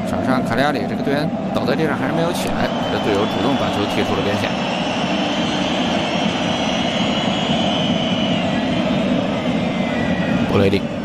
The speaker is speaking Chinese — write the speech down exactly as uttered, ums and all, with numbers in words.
场上卡利亚里这个队员倒在地上还是没有起来，他的队友主动把球踢出了边线。布雷迪。